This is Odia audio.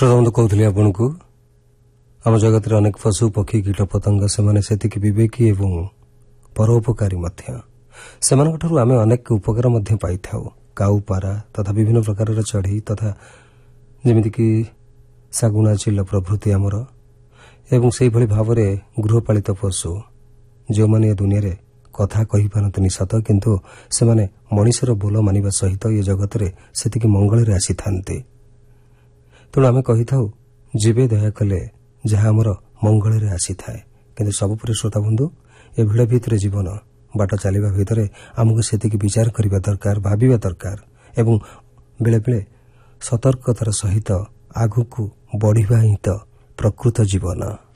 ଶ୍ରୋତାବନ୍ଧୁ କହୁଥିଲି ଆପଣଙ୍କୁ ଆମ ଜଗତରେ ଅନେକ ପଶୁ ପକ୍ଷୀ କୀଟ ପତଙ୍ଗ ସେମାନେ ସେତିକି ବିବେକୀ ଏବଂ ପରୋପକାରୀ ମଧ୍ୟ। ସେମାନଙ୍କଠାରୁ ଆମେ ଅନେକ ଉପକାର ମଧ୍ୟ ପାଇଥାଉ। କାଉ ପାରା ତଥା ବିଭିନ୍ନ ପ୍ରକାରର ଚଢ଼େଇ ତଥା ଯେମିତିକି ଶାଗୁଣା ଚିଲ ପ୍ରଭୃତି ଆମର ଏବଂ ସେହିଭଳି ଭାବରେ ଗୃହପାଳିତ ପଶୁ ଯେଉଁମାନେ ଏ ଦୁନିଆରେ କଥା କହିପାରନ୍ତିନି ସତ, କିନ୍ତୁ ସେମାନେ ମଣିଷର ବୋଲ ମାନିବା ସହିତ ଏ ଜଗତରେ ସେତିକି ମଙ୍ଗଳରେ ଆସିଥାନ୍ତି। ତେଣୁ ଆମେ କହିଥାଉ ଜୀବେ ଦୟା କଲେ ଯାହା ଆମର ମଙ୍ଗଳରେ ଆସିଥାଏ। କିନ୍ତୁ ସବୁପରେ ଶ୍ରୋତାବନ୍ଧୁ ଏ ଭିଡ଼ ଭିତରେ ଜୀବନ ବାଟ ଚାଲିବା ଭିତରେ ଆମକୁ ସେତିକି ବିଚାର କରିବା ଦରକାର, ଭାବିବା ଦରକାର ଏବଂ ବେଳେବେଳେ ସତର୍କତାର ସହିତ ଆଗକୁ ବଢ଼ିବା ହିଁ ତ ପ୍ରକୃତ ଜୀବନ।